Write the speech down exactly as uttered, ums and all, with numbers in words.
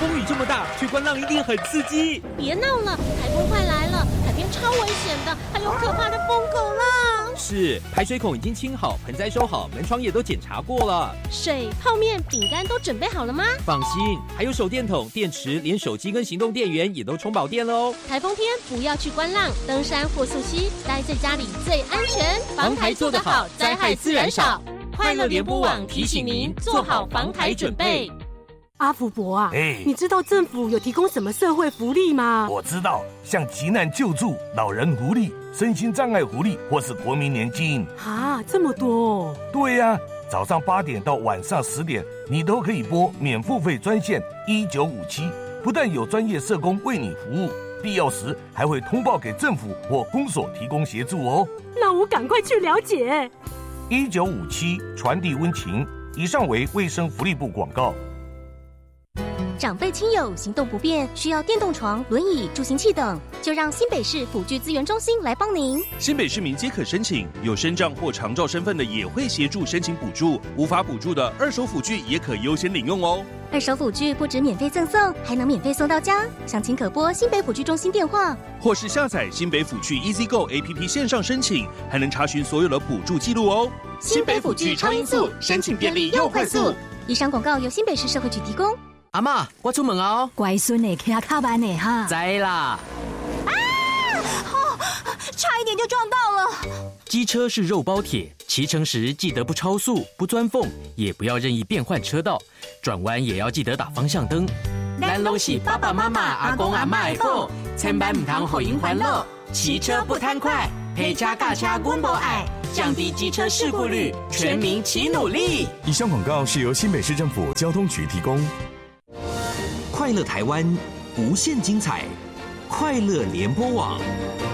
风雨这么大，去观浪一定很刺激。 别闹了，台风快来了，海边超危险的，还有可怕的疯狗浪。 是，排水孔已经清好，盆栽收好，门窗也都检查过了。 水、泡面、饼干都准备好了吗？ 放心，还有手电筒、电池，连手机跟行动电源也都充饱电了哦。 台风天不要去观浪、登山或溯溪，待在家里最安全。 防台做得好，灾害自然少。快乐联播网提醒您做好防台准备。 阿福伯啊， 哎， 你知道政府有提供什么社会福利吗？ 我知道，像急难救助、老人福利、身心障碍福利，或是国民年金。 啊，这么多哦！ 对呀、啊，早上八点到晚上十点，你都可以拨免付费专线一九五七，不但有专业社工为你服务，必要时还会通报给政府或公所提供协助哦。 那我赶快去了解。 一九五七传递温情，以上为卫生福利部广告。 长辈亲友行动不便，需要电动床、轮椅、助行器等，就让新北市辅具资源中心来帮您。 新北市民皆可申请，有身障或长照身份的也会协助申请补助，无法补助的二手辅具也可优先领用哦。 二手辅具不止免费赠送，还能免费送到家。详情可拨新北辅具中心电话， 或是下载新北辅具 EasyGo A P P 线上申请，还能查询所有的补助记录哦。 新北辅具超音速，申请便利又快速。以上广告由新北市社会局提供。 阿嬷，我出门哦。 乖孙的骑卡慢的哈。 知啦。 啊！哦，差一点就撞到了。 机车是肉包铁，骑乘时记得不超速、不钻缝，也不要任意变换车道，转弯也要记得打方向灯。咱都是爸爸妈妈、阿公阿嬷的宝，千万唔通互因烦恼。骑车不贪快，陪车驾车阮无爱，降低机车事故率，全民齐努力。 以上广告是由新北市政府交通局提供。 快乐台湾，无限精彩，快乐联播网。